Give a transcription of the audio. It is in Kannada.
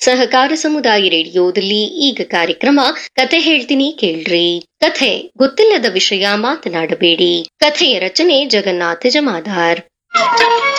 ಸಹಕಾರ ಸಮುದಾಯ ರೇಡಿಯೋದಲ್ಲಿ ಈಗ ಕಾರ್ಯಕ್ರಮ ಕಥೆ ಹೇಳ್ತೀನಿ ಕೇಳ್ರಿ. ಕಥೆ ಗೊತ್ತಿಲ್ಲದ ವಿಷಯ ಮಾತನಾಡಬೇಡಿ. ಕಥೆಯ ರಚನೆ ಜಗನ್ನಾಥ ಜಮಾದಾರ್.